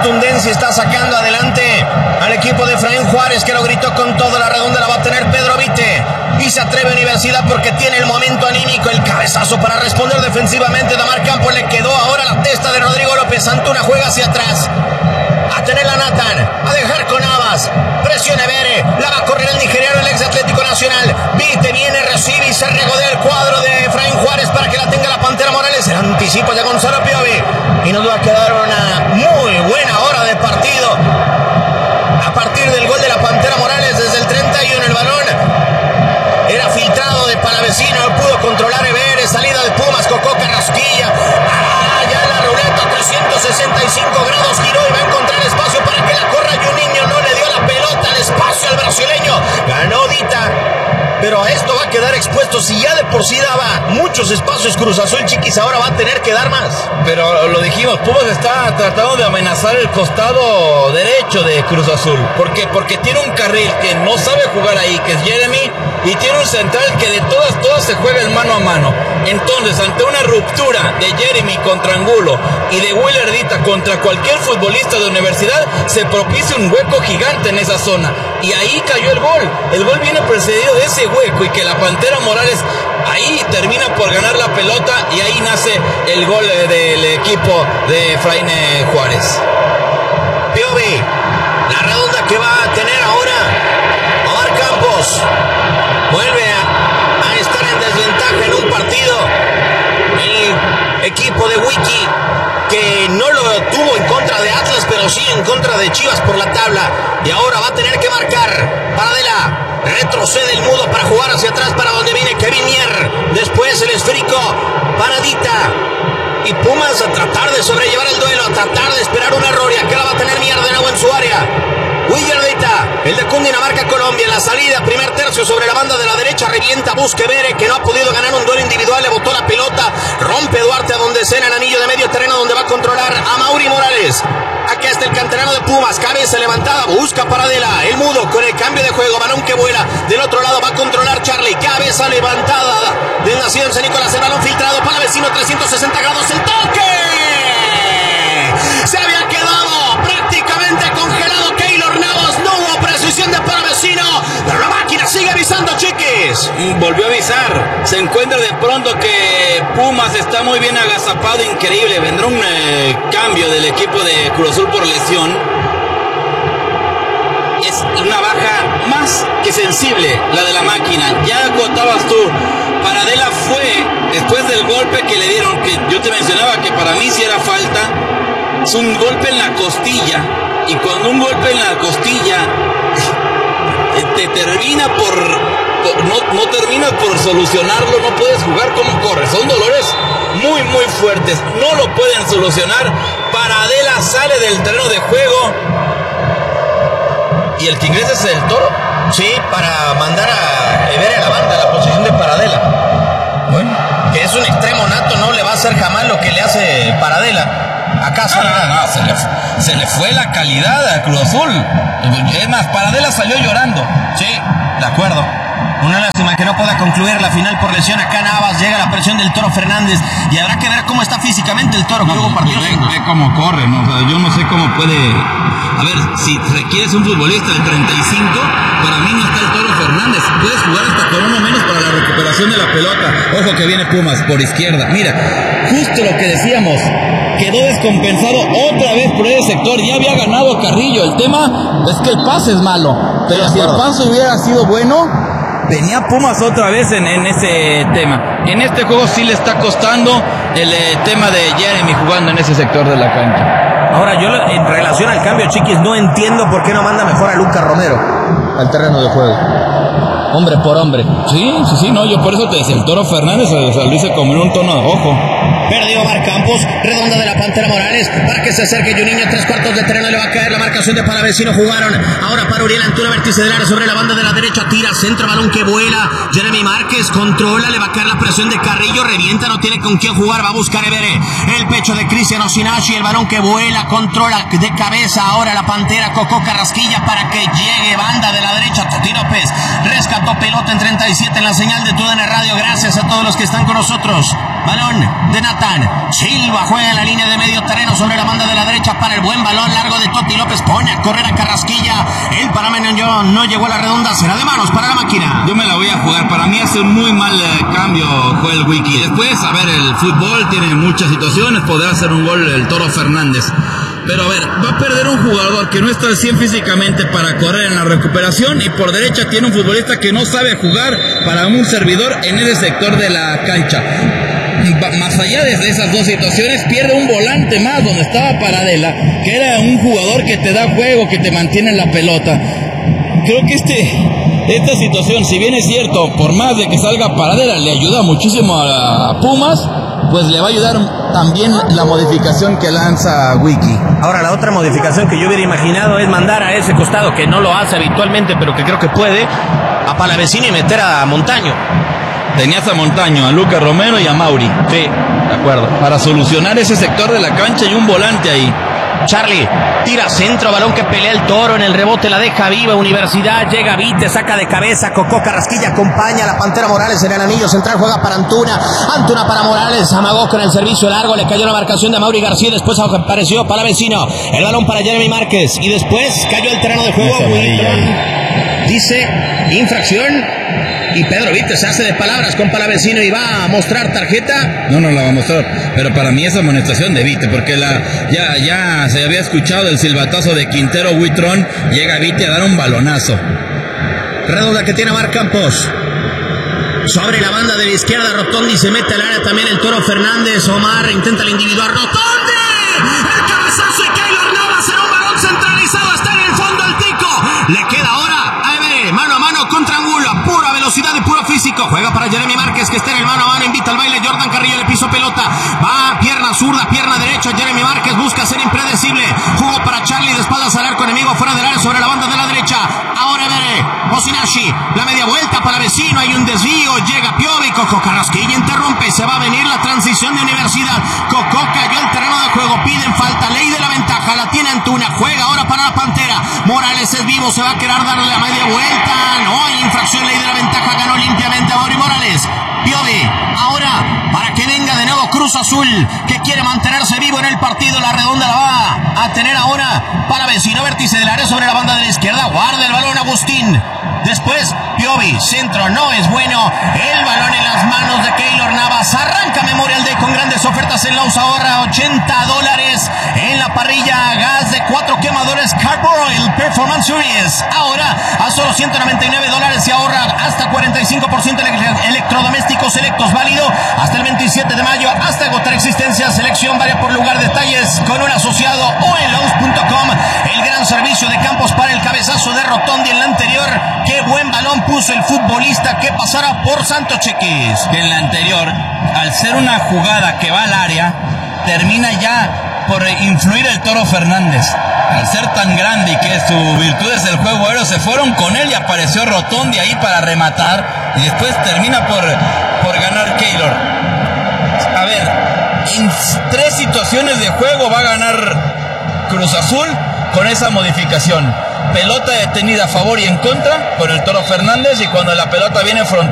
contundencia está sacando adelante al equipo de Efraín Juárez, que lo gritó con todo. La redonda la va a tener Pedro Vite y se atreve Universidad porque tiene el momento anímico, el cabezazo para responder defensivamente. Damar Campos le quedó ahora la testa de Rodrigo López. Antuna juega hacia atrás, a tener a Nathan, a dejar con Navas, presiona Bere, la va a correr el nigeriano, el ex Atlético Nacional. Vite viene, recibe y se regodea el cuadro de Efraín Juárez para que la tenga la Pantera Morales. El anticipo de Gonzalo Piovi y nos va a quedar una muy buena hora de partido a partir del gol de la Pantera Morales. Desde el 31 el balón era filtrado de Palavecino, no pudo controlar Bere, salida de Pumas, Cocó Carrasquilla, ya en la ruleta 365 grados giró y va a encontrar espacio para que la corra. Juninho no le dio la pelota al espacio al brasileño, ganó Dita, pero a esto va a quedar expuesto. Si ya de por sí daba muchos espacios Cruz Azul, Chiquis, ahora va a tener que dar más. Pero lo dijimos, Pumas está tratando de amenazar el costado derecho de Cruz Azul. ¿Por qué? Porque tiene un carril que no sabe jugar ahí, que es Jeremy, y tiene un central que de todas se juega el mano a mano. Entonces, ante una ruptura de Jeremy contra Angulo y de Willer Dita contra cualquier futbolista de Universidad, se propicia un hueco gigante en esa zona. Y ahí cayó el gol. El gol viene precedido de ese hueco y que la Pantera Morales ahí termina por ganar la pelota y ahí nace el gol del equipo de Efraín Juárez. Piovi, la redonda que va a tener ahora Omar Campos, vuelve a estar en desventaja en un partido el equipo de Wiki, que no lo tuvo en contra de Atlas, pero sí en contra de Chivas por la tabla, y ahora va a tener que marcar. Paradela retrocede el mudo para jugar hacia atrás, para donde viene Kevin Mier, después el esférico para Dita, y Pumas a tratar de sobrellevar el duelo, a tratar de esperar un error, y acá la va a tener Mier de nuevo en su área. Willardita, el de Cundinamarca, Colombia, en la salida, primer tercio sobre la banda de la derecha, revienta, busque Bere, que no ha podido ganar un duelo individual, le botó la pelota, rompe Duarte a donde cena el anillo de medio terreno, donde va a controlar a Mauri Morales. Aquí está el canterano de Pumas, cabeza levantada, busca Paradela, el mudo con el cambio de juego, balón que vuela, del otro lado va a controlar Charlie, cabeza levantada, del nacido en San Nicolás, el balón filtrado para vecino, 360 grados, el toque, se había quedado prácticamente congelado Keylor Navas, no hubo precisión de Palavecino, pero la máquina sigue avisando, Chiquis. Volvió a avisar, se encuentra de pronto que Pumas está muy bien agazapado, increíble, vendrá un cambio del equipo de Cruz Azul por lesión. Es una baja más que sensible la de la máquina, ya contabas tú, Paradela fue, después del golpe que le dieron, que yo te mencionaba que para mí sí era falta, es un golpe en la costilla, y cuando un golpe en la costilla te termina no terminas por solucionarlo, no puedes jugar como corre, son dolores muy muy fuertes, no lo pueden solucionar. Paradela sale del terreno de juego y el que ingresa es el Toro, sí, para mandar a Evere a la banda, la posición de Paradela. Bueno, que es un extremo nato, no le va a hacer jamás lo que le hace Paradela. ¿Acaso? No, se le fue la calidad a Cruz Azul. Es más, Paradela salió llorando. Sí, de acuerdo. Una lástima que no pueda concluir la final por lesión. Acá Navas, llega la presión del Toro Fernández y habrá que ver cómo está físicamente el Toro. No, ve cómo corre, ¿no? O sea, yo no sé cómo puede. A ver, si requieres un futbolista de 35, para mí no está el Toro Fernández. Puedes jugar hasta con uno menos para la recuperación de la pelota. Ojo que viene Pumas por izquierda. Mira, justo lo que decíamos, quedó descompensado otra vez por ese sector. Ya había ganado Carrillo. El tema es que el pase es malo, pero si el pase hubiera sido bueno, venía Pumas otra vez en ese tema. En este juego sí le está costando el tema de Jeremy jugando en ese sector de la cancha. Ahora, yo en relación al cambio, Chiquis, no entiendo por qué no manda mejor a Lucas Romero al terreno de juego. Hombre por hombre. Sí, no, yo por eso te decía, el Toro Fernández lo hice como en un tono de ojo. Perdió Omar Campos, redonda de la Pantera Morales, para que se acerque Juninho, 3/4 de terreno, le va a caer la marcación de Palavecino, jugaron ahora para Uriel Antuna, vértice del área sobre la banda de la derecha, tira, centro, balón que vuela, Jeremy Márquez controla, le va a caer la presión de Carrillo, revienta, no tiene con quién jugar, va a buscar Evere, el pecho de Cristian Osinachi, el balón que vuela, controla de cabeza ahora la Pantera, Cocó Carrasquilla para que llegue, banda de la derecha, Toti López, rescató pelota en 37 en la señal de TUDN Radio, gracias a todos los que están con nosotros. balón de Nathan Silva, juega en la línea de medio terreno sobre la banda de la derecha para el buen balón largo de Totti López, pone a correr a Carrasquilla, el panameño no llegó a la redonda, será de manos para la máquina. Yo me la voy a jugar, para mí hace un muy mal cambio Joel Wiki. Después, a ver, el fútbol tiene muchas situaciones, podrá hacer un gol el Toro Fernández. Pero a ver, va a perder un jugador que no está al 100 físicamente para correr en la recuperación, y por derecha tiene un futbolista que no sabe jugar para un servidor en ese sector de la cancha. Más allá de esas dos situaciones, pierde un volante más donde estaba Paradela, que era un jugador que te da juego, que te mantiene en la pelota. Creo que esta situación, si bien es cierto, por más de que salga Paradela, le ayuda muchísimo a Pumas, pues le va a ayudar también la modificación que lanza Wiki. Ahora, la otra modificación que yo hubiera imaginado es mandar a ese costado, que no lo hace habitualmente, pero que creo que puede, a Palavecino y meter a Montaño. Tenías a Montaño, a Lucas Romero y a Mauri. Sí, de acuerdo. Para solucionar ese sector de la cancha y un volante ahí. Charlie, tira centro, balón que pelea el Toro, en el rebote la deja viva, Universidad, llega Vite, saca de cabeza, Cocó Carrasquilla acompaña a la Pantera Morales en el anillo central, juega para Antuna para Morales, amagó con el servicio largo, le cayó la marcación de Mauri García, después apareció Palavecino, el balón para Jeremy Márquez, y después cayó el terreno de juego, dice infracción, y Pedro Vite se hace de palabras con Palavecino y va a mostrar tarjeta. No la va a mostrar, pero para mí es amonestación de Vite, porque ya se había escuchado el silbatazo de Quintero Huitrón, llega Vite a dar un balonazo. Redonda que tiene Mar Campos. Sobre la banda de la izquierda, Rotondi se mete al área también el Toro Fernández. Omar intenta el individual. ¡Rotondi! El cabezazo y Keylor Navas en un balón centralizado. Está en el fondo el Tico. Le queda ahora mano a mano contra Angulo. A pura velocidad y puro físico. Juega para Jeremy Márquez, que está en el mano a mano. Invita al baile. Jordan Carrillo le pisó pelota. Va pierna zurda, pierna derecha. Jeremy Márquez busca ser impredecible. Jugó para Charlie de espaldas al arco enemigo. Fuera del área sobre la banda de la derecha. Ahora Bocinashi, la media vuelta para Vecino, hay un desvío, llega Piovi, Cocó Carrasquilla interrumpe, se va a venir la transición de Universidad, Cocó cayó el terreno de juego, piden falta, ley de la ventaja, la tiene Antuna, juega ahora para la Pantera, Morales es vivo, se va a querer darle la media vuelta, no hay infracción, ley de la ventaja, ganó limpiamente a Mauri Morales. Piovi, ahora para que venga de nuevo Cruz Azul, que quiere mantenerse vivo en el partido, la redonda la va a tener ahora para Vecino, vértice del área sobre la banda de la izquierda, guarda el balón Agustín, después Piovi, centro no es bueno, el balón en las manos de Keylor Navas, arranca Memorial Day con grandes ofertas en Laus, ahorra $80 en la parrilla, gas de 4 quemadores Carboil Performance Series, ahora a solo $199 se ahorra hasta 45% en electrodomésticos selectos, válido hasta el 27 de mayo, hasta agotar existencias, selección varia por lugar, detalles con un asociado o en laus.com, el gran servicio de campos para el cabezazo de Rotondi en la anterior, qué buen balón puso el futbolista que pasara por Santos Chequis. Que en la anterior, al ser una jugada que va al área, termina ya por influir el Toro Fernández. Al ser tan grande y que sus virtudes del juego aéreo se fueron con él y apareció Rotondi ahí para rematar y después termina por ganar Keylor. A ver, en 3 situaciones de juego va a ganar Cruz Azul con esa modificación. Pelota detenida a favor y en contra por el Toro Fernández, y cuando la pelota viene frontal